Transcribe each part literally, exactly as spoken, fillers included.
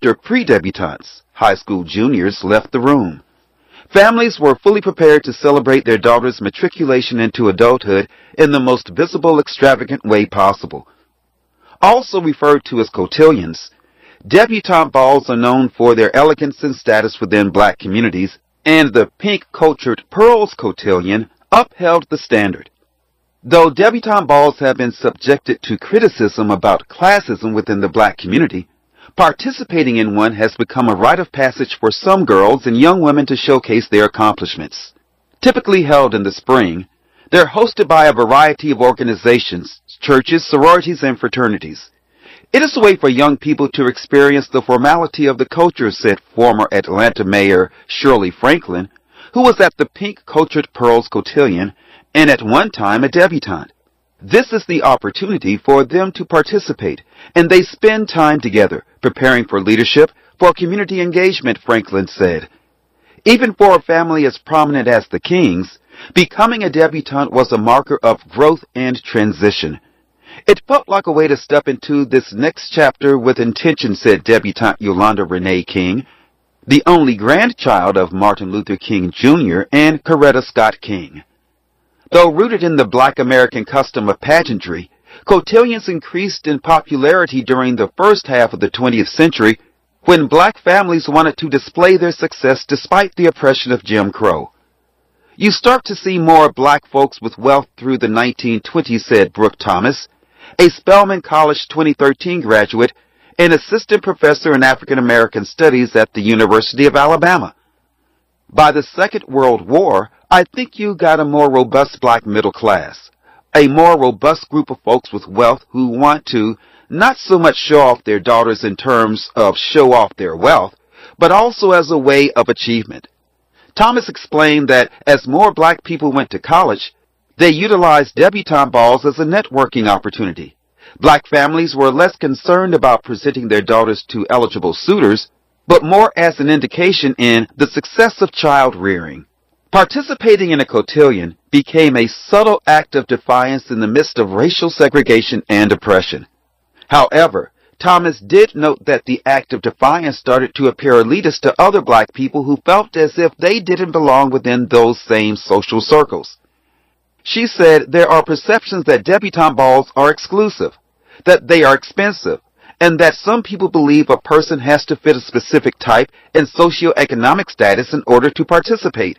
after pre-debutantes, high school juniors, left the room. Families were fully prepared to celebrate their daughter's matriculation into adulthood in the most visible, extravagant way possible. Also referred to as cotillions, debutante balls are known for their elegance and status within black communities, and the pink-cultured pearls cotillion upheld the standard. Though debutante balls have been subjected to criticism about classism within the black community, participating in one has become a rite of passage for some girls and young women to showcase their accomplishments. Typically held in the spring, they're hosted by a variety of organizations, churches, sororities, and fraternities. It is a way for young people to experience the formality of the culture, said former Atlanta Mayor Shirley Franklin, who was at the pink-cultured pearls cotillion and at one time a debutante. This is the opportunity for them to participate, and they spend time together, preparing for leadership, for community engagement, Franklin said. Even for a family as prominent as the Kings, becoming a debutante was a marker of growth and transition. It felt like a way to step into this next chapter with intention, said debutante Yolanda Renee King, the only grandchild of Martin Luther King Junior and Coretta Scott King. Though rooted in the black American custom of pageantry, cotillions increased in popularity during the first half of the twentieth century when black families wanted to display their success despite the oppression of Jim Crow. You start to see more black folks with wealth through the nineteen twenties, said Brooke Thomas, a Spelman College twenty thirteen graduate and assistant professor in African American Studies at the University of Alabama. By the Second World War, I think you got a more robust black middle class, a more robust group of folks with wealth who want to not so much show off their daughters in terms of show off their wealth, but also as a way of achievement. Thomas explained that as more black people went to college, they utilized debutante balls as a networking opportunity. Black families were less concerned about presenting their daughters to eligible suitors, but more as an indication in the success of child rearing. Participating in a cotillion became a subtle act of defiance in the midst of racial segregation and oppression. However, Thomas did note that the act of defiance started to appear elitist to other black people who felt as if they didn't belong within those same social circles. She said there are perceptions that debutante balls are exclusive, that they are expensive, and that some people believe a person has to fit a specific type and socioeconomic status in order to participate.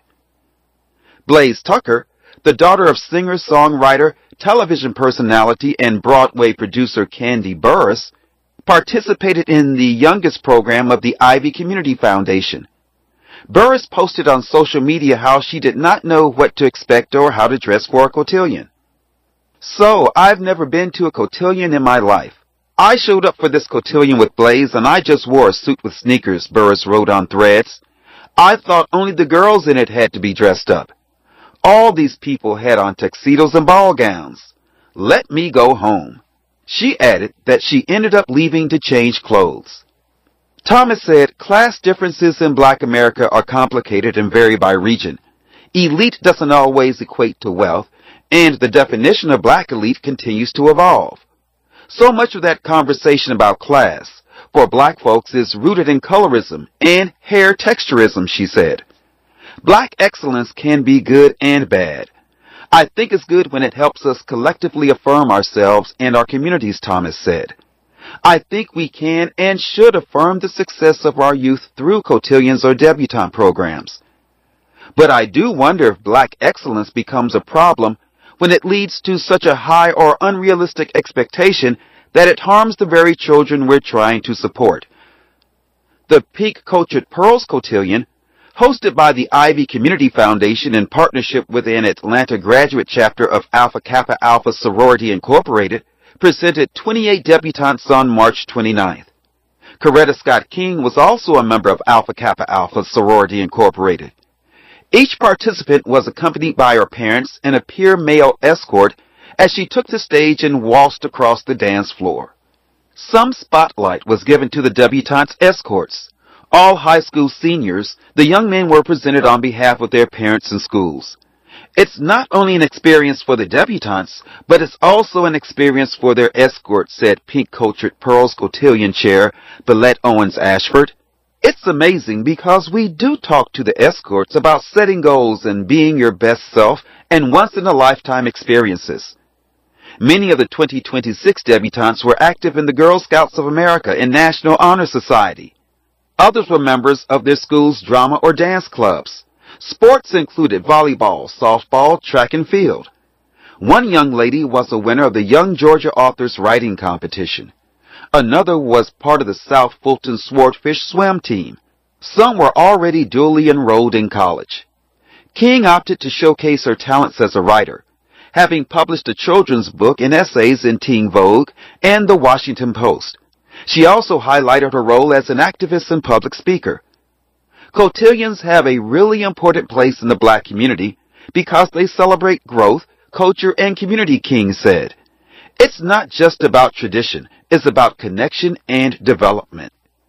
Blaze Tucker, the daughter of singer, songwriter, television personality, and Broadway producer Kandi Burruss, participated in the youngest program of the Ivy Community Foundation. Burruss posted on social media how she did not know what to expect or how to dress for a cotillion. So, I've never been to a cotillion in my life. I showed up for this cotillion with Blaze and I just wore a suit with sneakers, Burruss wrote on Threads. I thought only the girls in it had to be dressed up. All these people had on tuxedos and ball gowns. Let me go home. She added that she ended up leaving to change clothes. Thomas said class differences in black America are complicated and vary by region. Elite doesn't always equate to wealth, and the definition of black elite continues to evolve. So much of that conversation about class for black folks is rooted in colorism and hair texturism, she said. Black excellence can be good and bad. I think it's good when it helps us collectively affirm ourselves and our communities, Thomas said. I think we can and should affirm the success of our youth through cotillions or debutante programs. But I do wonder if black excellence becomes a problem when it leads to such a high or unrealistic expectation that it harms the very children we're trying to support. The Pink-Cultured Pearls Cotillion, hosted by the Ivy Community Foundation in partnership with an Atlanta graduate chapter of Alpha Kappa Alpha Sorority Incorporated, presented twenty-eight debutantes on March twenty-ninth. Coretta Scott King was also a member of Alpha Kappa Alpha Sorority Incorporated. Each participant was accompanied by her parents and a peer male escort as she took the stage and waltzed across the dance floor. Some spotlight was given to the debutantes' escorts. All high school seniors, the young men were presented on behalf of their parents and schools. It's not only an experience for the debutantes, but it's also an experience for their escorts, said Pink Cultured Pearls Cotillion Chair Billette Owens Ashford. It's amazing because we do talk to the escorts about setting goals and being your best self and once-in-a-lifetime experiences. Many of the twenty twenty-six debutantes were active in the Girl Scouts of America and National Honor Society. Others were members of their school's drama or dance clubs. Sports included volleyball, softball, track and field. One young lady was a winner of the Young Georgia Authors Writing Competition. Another was part of the South Fulton Swordfish swim team. Some were already duly enrolled in college. King opted to showcase her talents as a writer, having published a children's book and essays in Teen Vogue and the Washington Post. She also highlighted her role as an activist and public speaker. Cotillions have a really important place in the black community because they celebrate growth, culture, and community, King said. It's not just about tradition, it's about connection and development.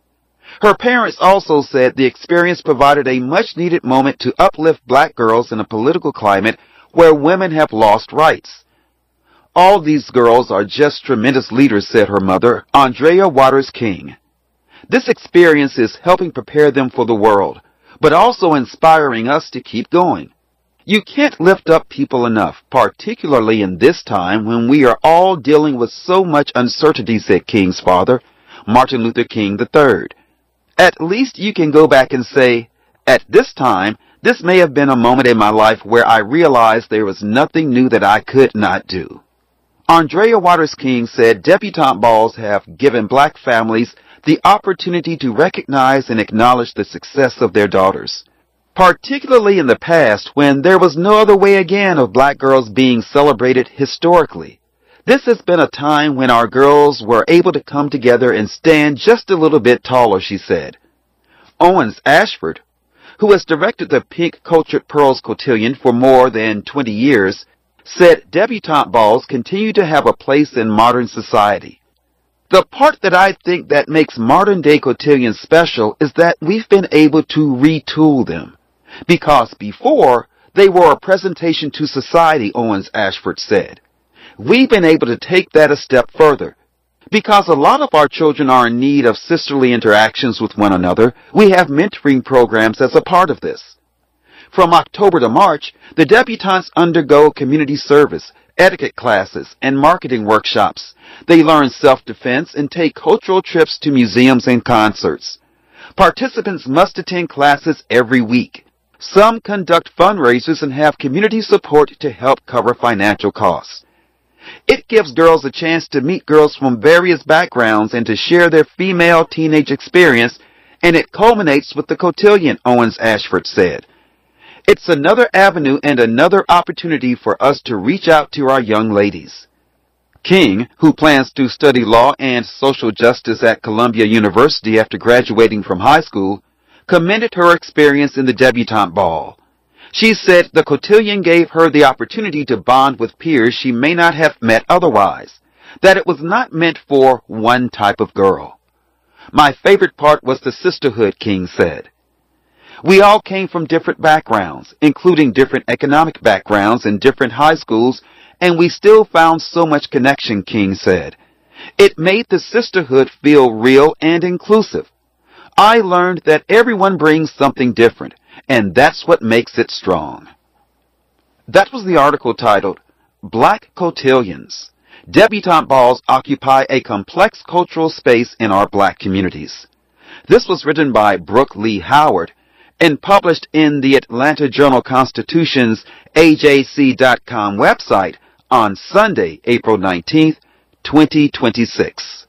Her parents also said the experience provided a much-needed moment to uplift black girls in a political climate where women have lost rights. All these girls are just tremendous leaders, said her mother, Andrea Waters King. This experience is helping prepare them for the world, but also inspiring us to keep going. You can't lift up people enough, particularly in this time when we are all dealing with so much uncertainty, said King's father, Martin Luther King the third. At least you can go back and say, at this time, this may have been a moment in my life where I realized there was nothing new that I could not do. Andrea Waters King said debutante balls have given black families the opportunity to recognize and acknowledge the success of their daughters, particularly in the past when there was no other way again of black girls being celebrated historically. This has been a time when our girls were able to come together and stand just a little bit taller, she said. Owens Ashford, who has directed the Pink Cultured Pearls Cotillion for more than twenty years, said debutante balls continue to have a place in modern society. The part that I think that makes modern-day cotillions special is that we've been able to retool them. Because before, they were a presentation to society, Owens Ashford said. We've been able to take that a step further. Because a lot of our children are in need of sisterly interactions with one another, we have mentoring programs as a part of this. From October to March, the debutantes undergo community service, etiquette classes, and marketing workshops. They learn self-defense and take cultural trips to museums and concerts. Participants must attend classes every week. Some conduct fundraisers and have community support to help cover financial costs. It gives girls a chance to meet girls from various backgrounds and to share their female teenage experience, and it culminates with the cotillion, Owens Ashford said. It's another avenue and another opportunity for us to reach out to our young ladies. King, who plans to study law and social justice at Columbia University after graduating from high school, commended her experience in the debutante ball. She said the cotillion gave her the opportunity to bond with peers she may not have met otherwise, that it was not meant for one type of girl. My favorite part was the sisterhood, King said. We all came from different backgrounds, including different economic backgrounds and different high schools, and we still found so much connection, King said. It made the sisterhood feel real and inclusive. I learned that everyone brings something different, and that's what makes it strong. That was the article titled, Black Cotillions. Debutante balls occupy a complex cultural space in our black communities. This was written by Brooke Lee Howard and published in the Atlanta Journal-Constitution's A J C dot com website on Sunday, April nineteenth, twenty twenty-six.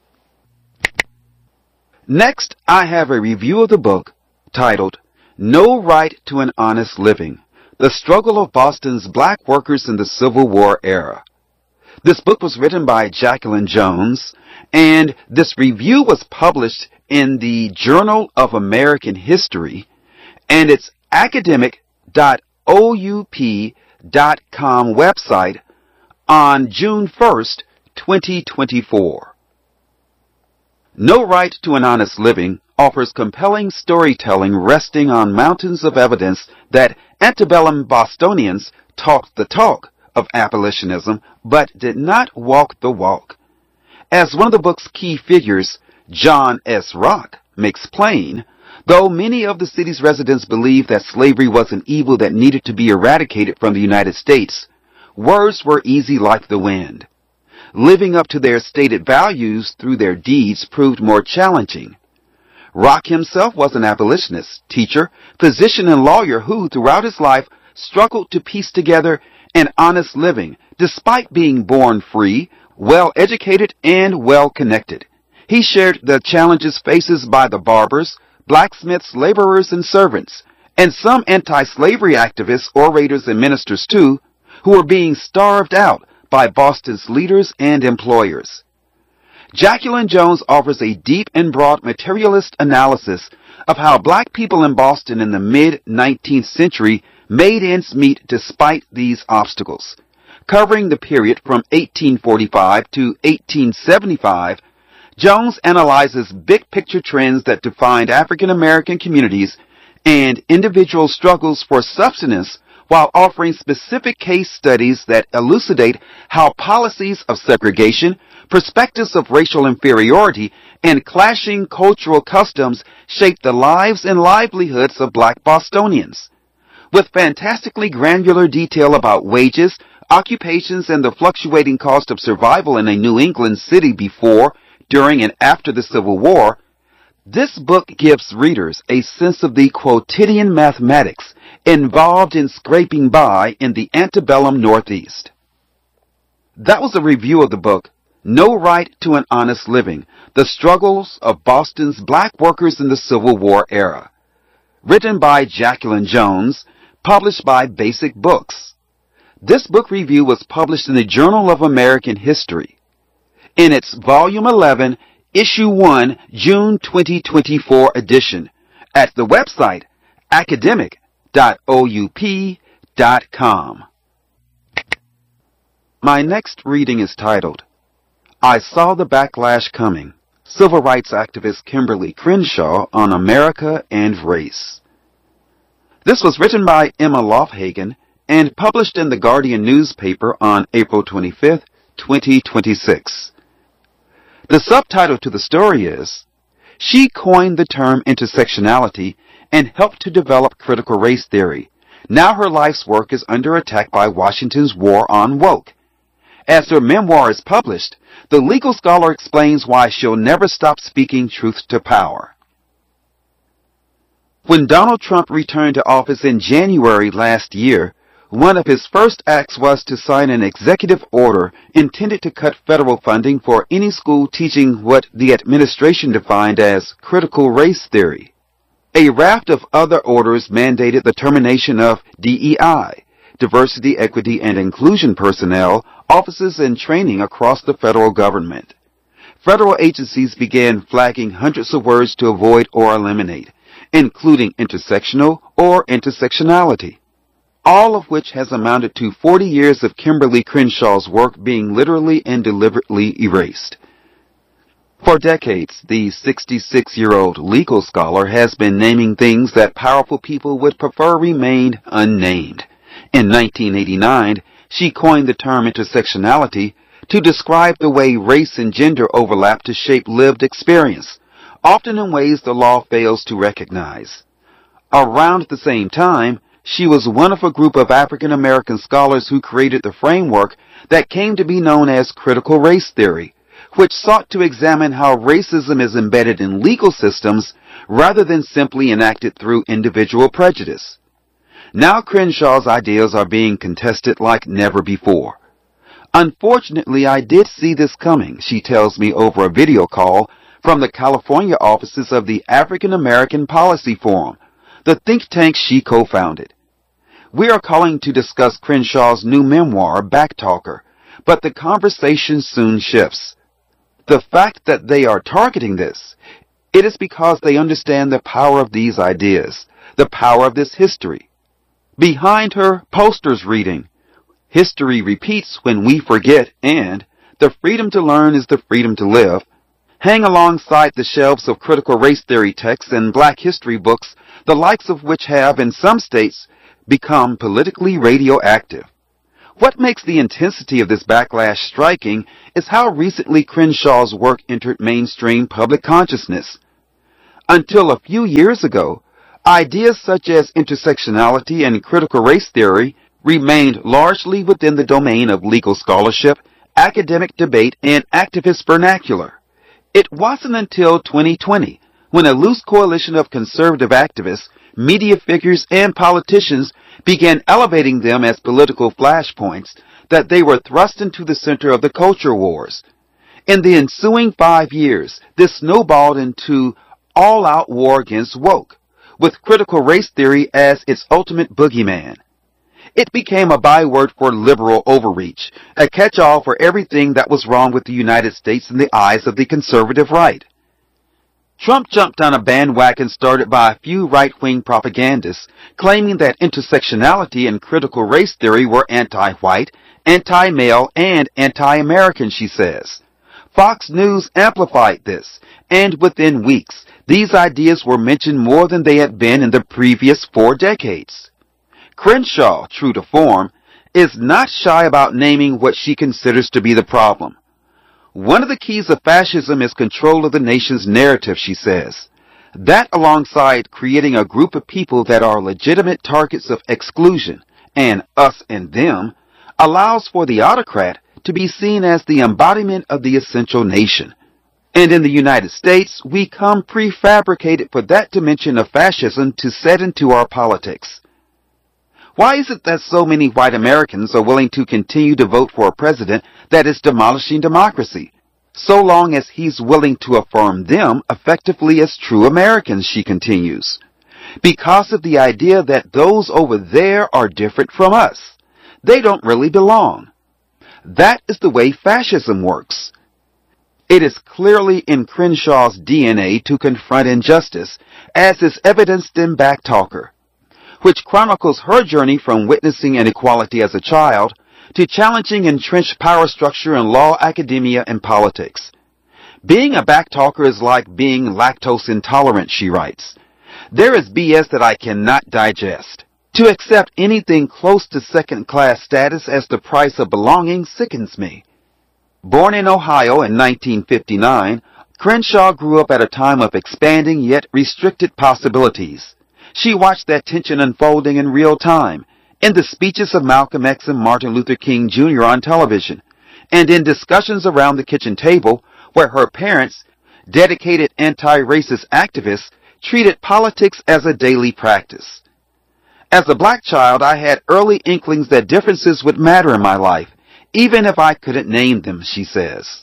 Next, I have a review of the book titled, No Right to an Honest Living, The Struggle of Boston's Black Workers in the Civil War Era. This book was written by Jacqueline Jones, and this review was published in the Journal of American History and its academic dot O U P dot com website on June first, twenty twenty-four. No Right to an Honest Living offers compelling storytelling resting on mountains of evidence that antebellum Bostonians talked the talk of abolitionism, but did not walk the walk. As one of the book's key figures, John S. Rock, makes plain, though many of the city's residents believed that slavery was an evil that needed to be eradicated from the United States, words were easy like the wind. Living up to their stated values through their deeds proved more challenging. Rock himself was an abolitionist, teacher, physician, and lawyer who, throughout his life, struggled to piece together an honest living, despite being born free, well-educated, and well-connected. He shared the challenges faced by the barbers, blacksmiths, laborers, and servants, and some anti-slavery activists, orators, and ministers too, who were being starved out by Boston's leaders and employers. Jacqueline Jones offers a deep and broad materialist analysis of how black people in Boston in the mid-nineteenth century made ends meet despite these obstacles. Covering the period from eighteen forty-five to eighteen seventy-five, Jones analyzes big-picture trends that defined African American communities and individual struggles for subsistence, while offering specific case studies that elucidate how policies of segregation, perspectives of racial inferiority, and clashing cultural customs shaped the lives and livelihoods of black Bostonians. With fantastically granular detail about wages, occupations, and the fluctuating cost of survival in a New England city before, during, and after the Civil War, this book gives readers a sense of the quotidian mathematics involved in scraping by in the antebellum Northeast. That was a review of the book, No Right to an Honest Living, The Struggles of Boston's Black Workers in the Civil War Era. Written by Jacqueline Jones, published by Basic Books. This book review was published in the Journal of American History. In its Volume eleven, Issue one, June twenty twenty-four edition, at the website academic dot O U P dot com. My next reading is titled, I Saw the Backlash Coming, Civil Rights Activist Kimberly Crenshaw on America and Race. This was written by Emma Lofhagen and published in the Guardian newspaper on April twenty-fifth, twenty twenty-six. The subtitle to the story is, She Coined the Term Intersectionality and Helped to Develop Critical Race Theory. Now her life's work is under attack by Washington's War on Woke. As her memoir is published, the legal scholar explains why she'll never stop speaking truth to power. When Donald Trump returned to office in January last year, one of his first acts was to sign an executive order intended to cut federal funding for any school teaching what the administration defined as critical race theory. A raft of other orders mandated the termination of D E I, diversity, equity, and inclusion personnel, offices, and training across the federal government. Federal agencies began flagging hundreds of words to avoid or eliminate, including intersectional or intersectionality, all of which has amounted to forty years of Kimberly Crenshaw's work being literally and deliberately erased. For decades, the sixty-six-year-old legal scholar has been naming things that powerful people would prefer remained unnamed. In nineteen eighty-nine, she coined the term intersectionality to describe the way race and gender overlap to shape lived experience, often in ways the law fails to recognize. Around the same time, she was one of a group of African American scholars who created the framework that came to be known as critical race theory, which sought to examine how racism is embedded in legal systems rather than simply enacted through individual prejudice. Now Crenshaw's ideas are being contested like never before. Unfortunately, I did see this coming, she tells me over a video call from the California offices of the African American Policy Forum, the think tank she co-founded. We are calling to discuss Crenshaw's new memoir, Backtalker, but the conversation soon shifts. The fact that they are targeting this, it is because they understand the power of these ideas, the power of this history. Behind her, posters reading, History repeats when we forget, and The freedom to learn is the freedom to live, hang alongside the shelves of critical race theory texts and black history books, the likes of which have, in some states, become politically radioactive. What makes the intensity of this backlash striking is how recently Crenshaw's work entered mainstream public consciousness. Until a few years ago, ideas such as intersectionality and critical race theory remained largely within the domain of legal scholarship, academic debate, and activist vernacular. It wasn't until twenty twenty, when a loose coalition of conservative activists, media figures, and politicians began elevating them as political flashpoints, that they were thrust into the center of the culture wars. In the ensuing five years, this snowballed into all-out war against woke, with critical race theory as its ultimate boogeyman. It became a byword for liberal overreach, a catch-all for everything that was wrong with the United States in the eyes of the conservative right. Trump jumped on a bandwagon started by a few right-wing propagandists claiming that intersectionality and critical race theory were anti-white, anti-male, and anti-American, she says. Fox News amplified this, and within weeks, these ideas were mentioned more than they had been in the previous four decades. Crenshaw, true to form, is not shy about naming what she considers to be the problem. One of the keys of fascism is control of the nation's narrative, she says. That, alongside creating a group of people that are legitimate targets of exclusion, and us and them, allows for the autocrat to be seen as the embodiment of the essential nation. And in the United States, we come prefabricated for that dimension of fascism to set into our politics. Why is it that so many white Americans are willing to continue to vote for a president that is demolishing democracy, so long as he's willing to affirm them effectively as true Americans, she continues? Because of the idea that those over there are different from us. They don't really belong. That is the way fascism works. It is clearly in Crenshaw's D N A to confront injustice, as is evidenced in Backtalker, which chronicles her journey from witnessing inequality as a child to challenging entrenched power structure in law, academia, and politics. Being a backtalker is like being lactose intolerant, she writes. There is B S that I cannot digest. To accept anything close to second-class status as the price of belonging sickens me. Born in Ohio in nineteen fifty-nine, Crenshaw grew up at a time of expanding yet restricted possibilities. She watched that tension unfolding in real time, in the speeches of Malcolm X and Martin Luther King Junior on television, and in discussions around the kitchen table where her parents, dedicated anti-racist activists, treated politics as a daily practice. As a black child, I had early inklings that differences would matter in my life, even if I couldn't name them, she says.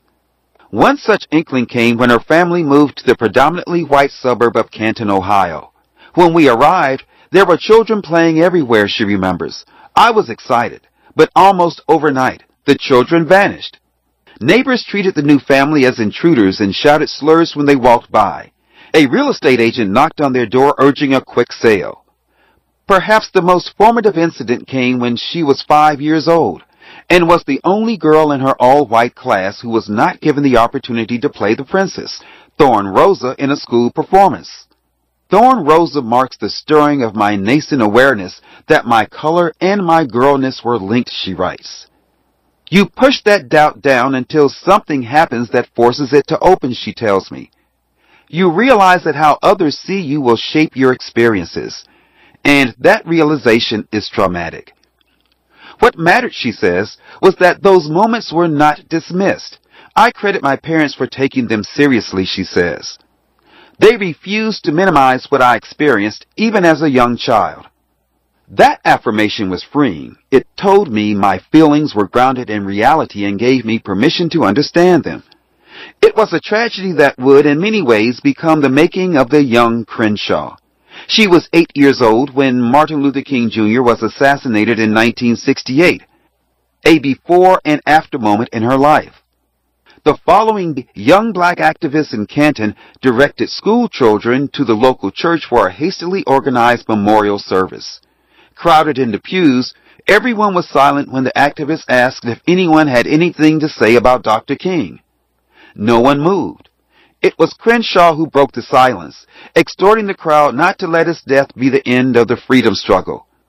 One such inkling came when her family moved to the predominantly white suburb of Canton, Ohio. When we arrived, there were children playing everywhere, she remembers. I was excited, but almost overnight, the children vanished. Neighbors treated the new family as intruders and shouted slurs when they walked by. A real estate agent knocked on their door urging a quick sale. Perhaps the most formative incident came when she was five years old and was the only girl in her all-white class who was not given the opportunity to play the princess, Thorn Rosa, in a school performance. Thorn Rosa marks the stirring of my nascent awareness that my color and my girlness were linked, she writes. You push that doubt down until something happens that forces it to open, she tells me. You realize that how others see you will shape your experiences. And that realization is traumatic. What mattered, she says, was that those moments were not dismissed. I credit my parents for taking them seriously, she says. They refused to minimize what I experienced, even as a young child. That affirmation was freeing. It told me my feelings were grounded in reality and gave me permission to understand them. It was a tragedy that would, in many ways, become the making of the young Crenshaw. She was eight years old when Martin Luther King Junior was assassinated in nineteen sixty-eight, a before and after moment in her life. The following young black activists in Canton directed school children to the local church for a hastily organized memorial service. Crowded in the pews, everyone was silent when the activists asked if anyone had anything to say about Doctor King. No one moved. It was Crenshaw who broke the silence, exhorting the crowd not to let his death be the end of the freedom struggle.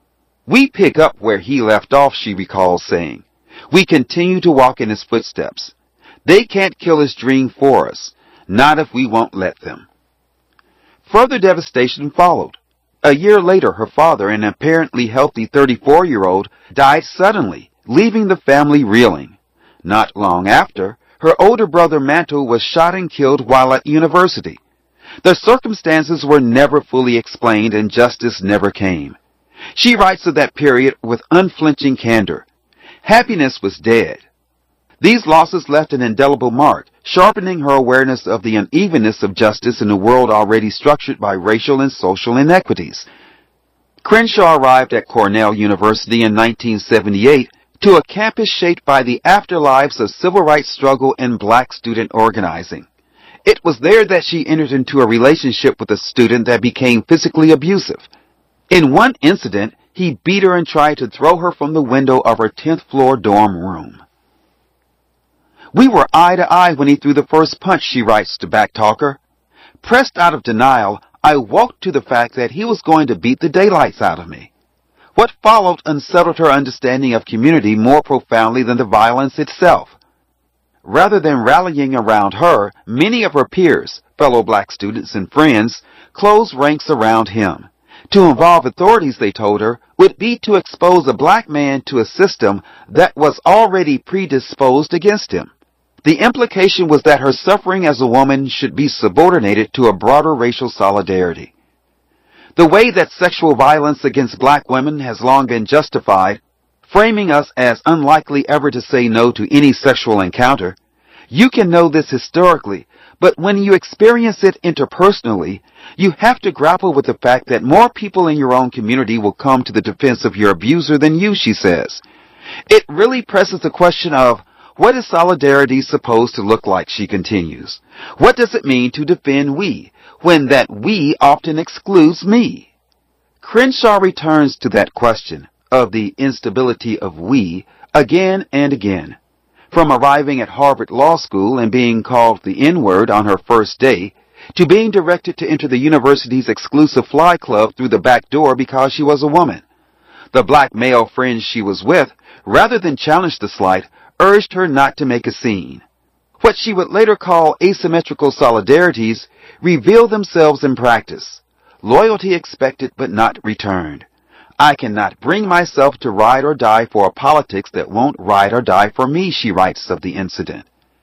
"We pick up where he left off," she recalls saying. "We continue to walk in his footsteps. They can't kill his dream for us, not if we won't let them." Further devastation followed. A year later, her father, an apparently healthy thirty-four-year-old, died suddenly, leaving the family reeling. Not long after, her older brother Mantle was shot and killed while at university. The circumstances were never fully explained and justice never came. She writes of that period with unflinching candor. Happiness was dead. These losses left an indelible mark, sharpening her awareness of the unevenness of justice in a world already structured by racial and social inequities. Crenshaw arrived at Cornell University in nineteen seventy-eight to a campus shaped by the afterlives of civil rights struggle and black student organizing. It was there that she entered into a relationship with a student that became physically abusive. In one incident, he beat her and tried to throw her from the window of her tenth floor dorm room. "We were eye to eye when he threw the first punch," she writes to Backtalker. "Pressed out of denial, I walked to the fact that he was going to beat the daylights out of me." What followed unsettled her understanding of community more profoundly than the violence itself. Rather than rallying around her, many of her peers, fellow black students and friends, closed ranks around him. To involve authorities, they told her, would be to expose a black man to a system that was already predisposed against him. The implication was that her suffering as a woman should be subordinated to a broader racial solidarity. The way that sexual violence against black women has long been justified, framing us as unlikely ever to say no to any sexual encounter. You can know this historically, but when you experience it interpersonally, you have to grapple with the fact that more people in your own community will come to the defense of your abuser than you, she says. It really presses the question of, what is solidarity supposed to look like, she continues. What does it mean to defend we, when that we often excludes me? Crenshaw returns to that question of the instability of we again and again. From arriving at Harvard Law School and being called the N-word on her first day, to being directed to enter the university's exclusive fly club through the back door because she was a woman. The black male friends she was with, rather than challenge the slight, urged her not to make a scene. What she would later call asymmetrical solidarities reveal themselves in practice. Loyalty expected but not returned. I cannot bring myself to ride or die for a politics that won't ride or die for me, she writes of the incident.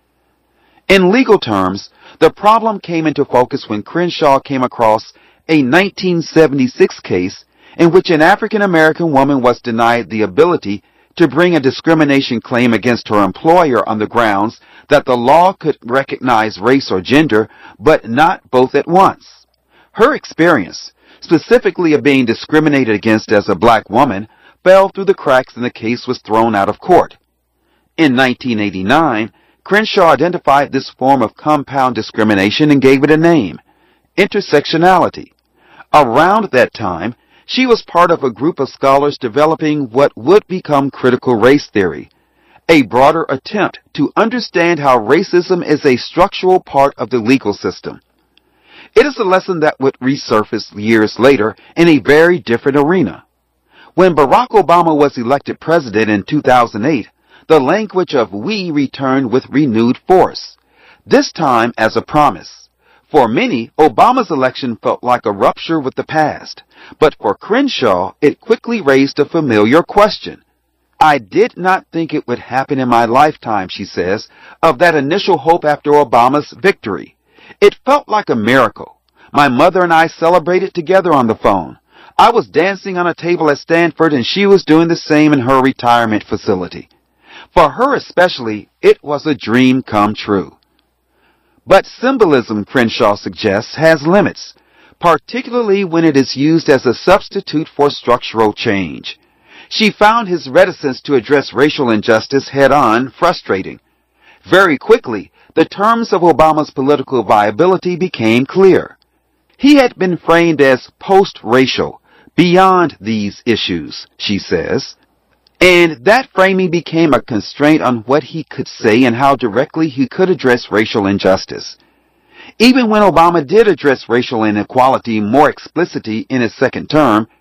In legal terms, the problem came into focus when Crenshaw came across a nineteen seventy-six case in which an African-American woman was denied the ability to bring a discrimination claim against her employer on the grounds that the law could recognize race or gender, but not both at once. Her experience, specifically of being discriminated against as a black woman, fell through the cracks and the case was thrown out of court. In nineteen eighty-nine, Crenshaw identified this form of compound discrimination and gave it a name, intersectionality. Around that time, she was part of a group of scholars developing what would become critical race theory, a broader attempt to understand how racism is a structural part of the legal system. It is a lesson that would resurface years later in a very different arena. When Barack Obama was elected president in two thousand eight, the language of we returned with renewed force, this time as a promise. For many, Obama's election felt like a rupture with the past, but for Crenshaw, it quickly raised a familiar question. I did not think it would happen in my lifetime, she says, of that initial hope after Obama's victory. It felt like a miracle. My mother and I celebrated together on the phone. I was dancing on a table at Stanford and she was doing the same in her retirement facility. For her especially, it was a dream come true. But symbolism, Crenshaw suggests, has limits, particularly when it is used as a substitute for structural change. She found his reticence to address racial injustice head-on frustrating. Very quickly, the terms of Obama's political viability became clear. He had been framed as post-racial, beyond these issues, she says. And that framing became a constraint on what he could say and how directly he could address racial injustice. Even when Obama did address racial inequality more explicitly in his second term,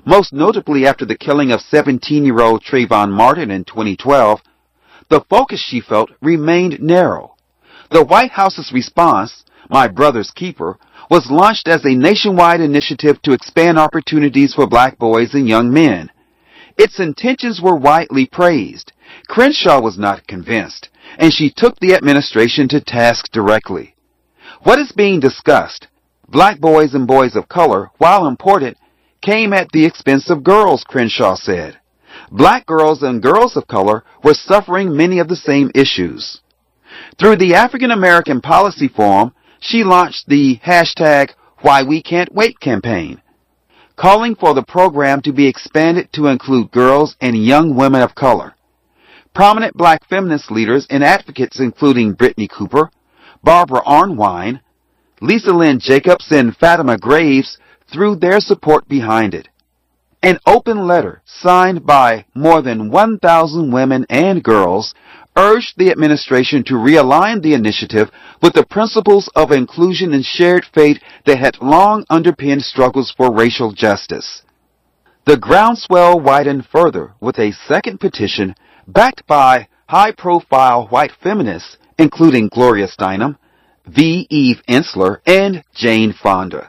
most notably after the killing of seventeen-year-old Trayvon Martin in twenty twelve, the focus, she felt, remained narrow. The White House's response, My Brother's Keeper, was launched as a nationwide initiative to expand opportunities for black boys and young men. Its intentions were widely praised. Crenshaw was not convinced, and she took the administration to task directly. What is being discussed, black boys and boys of color, while important, came at the expense of girls, Crenshaw said. Black girls and girls of color were suffering many of the same issues. Through the African American Policy Forum, she launched the hashtag Why We Can't Wait campaign, calling for the program to be expanded to include girls and young women of color. Prominent black feminist leaders and advocates including Brittany Cooper, Barbara Arnwine, Lisa Lynn Jacobs, and Fatima Graves threw their support behind it. An open letter signed by more than one thousand women and girls urged the administration to realign the initiative with the principles of inclusion and shared fate that had long underpinned struggles for racial justice. The groundswell widened further with a second petition backed by high-profile white feminists, including Gloria Steinem, V. Eve Ensler, and Jane Fonda.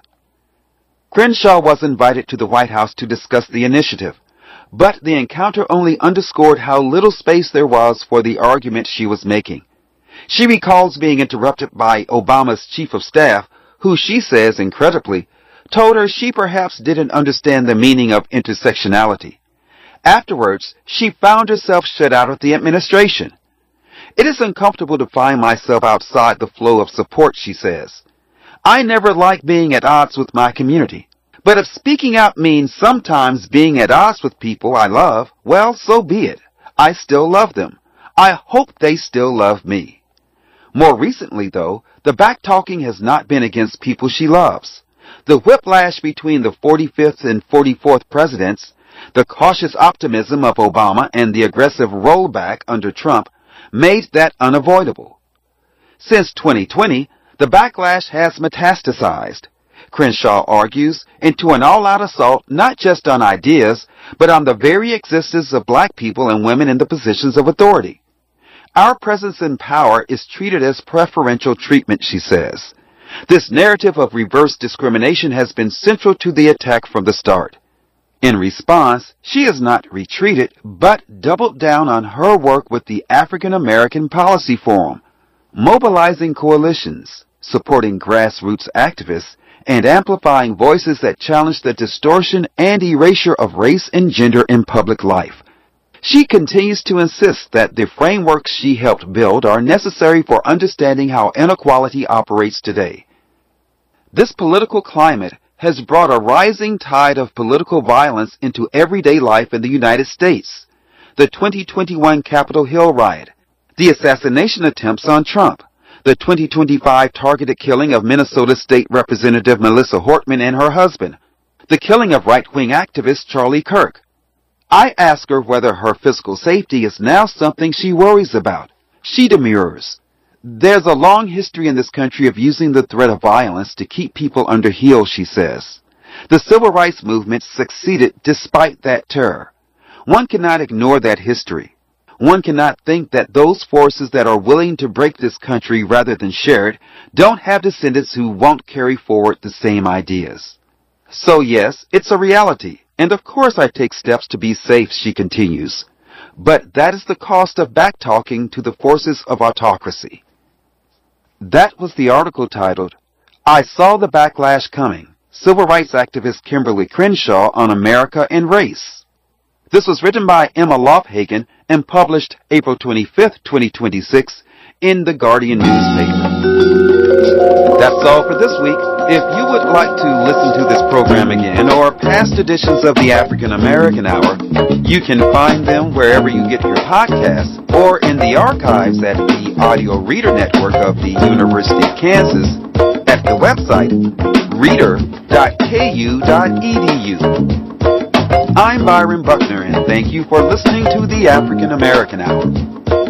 Crenshaw was invited to the White House to discuss the initiative, but the encounter only underscored how little space there was for the argument she was making. She recalls being interrupted by Obama's chief of staff, who she says, incredibly, told her she perhaps didn't understand the meaning of intersectionality. Afterwards, she found herself shut out of the administration. It is uncomfortable to find myself outside the flow of support, she says. I never like being at odds with my community. But if speaking out means sometimes being at odds with people I love, well, so be it. I still love them. I hope they still love me. More recently, though, the backtalking has not been against people she loves. The whiplash between the forty-fifth and forty-fourth presidents, the cautious optimism of Obama, and the aggressive rollback under Trump made that unavoidable. Since twenty twenty, the backlash has metastasized, Crenshaw argues, into an all-out assault not just on ideas, but on the very existence of black people and women in the positions of authority. Our presence in power is treated as preferential treatment, she says. This narrative of reverse discrimination has been central to the attack from the start. In response, she has not retreated, but doubled down on her work with the African American Policy Forum, mobilizing coalitions, supporting grassroots activists, and amplifying voices that challenge the distortion and erasure of race and gender in public life. She continues to insist that the frameworks she helped build are necessary for understanding how inequality operates today. This political climate has brought a rising tide of political violence into everyday life in the United States. The twenty twenty-one Capitol Hill riot, the assassination attempts on Trump, the twenty twenty-five targeted killing of Minnesota State Representative Melissa Hortman and her husband, the killing of right-wing activist Charlie Kirk. I ask her whether her physical safety is now something she worries about. She demurs. There's a long history in this country of using the threat of violence to keep people under heel, she says. The civil rights movement succeeded despite that terror. One cannot ignore that history. One cannot think that those forces that are willing to break this country rather than share it don't have descendants who won't carry forward the same ideas. So yes, it's a reality, and of course I take steps to be safe, she continues. But that is the cost of backtalking to the forces of autocracy. That was the article titled, I Saw the Backlash Coming, Civil Rights Activist Kimberly Crenshaw on America and Race. This was written by Emma Lofhagen and published April twenty-fifth, twenty twenty-six in the Guardian newspaper. That's all for this week. If you would like to listen to this program again or past editions of the African American Hour, you can find them wherever you get your podcasts or in the archives at the Audio Reader Network of the University of Kansas at the website reader dot k u dot e d u. I'm Byron Buckner, and thank you for listening to the African American Hour.